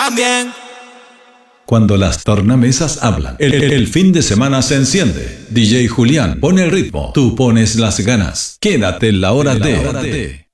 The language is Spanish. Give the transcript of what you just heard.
también. Cuando las tornamesas hablan, el fin de semana se enciende. DJ Julián pone el ritmo, tú pones las ganas. Quédate en la hora de